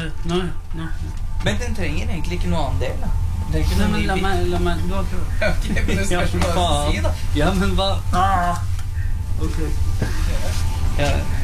Nå. Men den trenger egentlig ikke noe annen del, da. Nei, men la meg, du har ikke... Ok, men det skal ikke bare si, da. Ja, men hva? Ok. Ja.